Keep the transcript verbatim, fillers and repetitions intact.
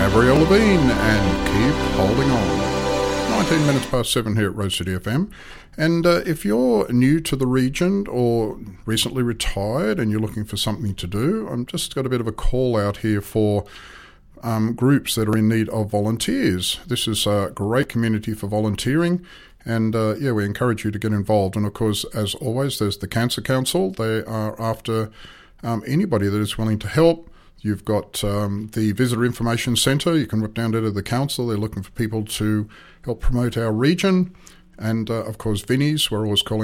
Avril Lavigne and Keep Holding On. nineteen minutes past seven here at Rose City F M. And uh, if you're new to the region or recently retired and you're looking for something to do, I've just got a bit of a call out here for um, groups that are in need of volunteers. This is a great community for volunteering. And uh, yeah, we encourage you to get involved. And of course, as always, there's the Cancer Council. They are after um, anybody that is willing to help. You've got um, the Visitor Information Centre. You can whip down there to the council. They're looking for people to help promote our region. And uh, of course, Vinnie's. We're always calling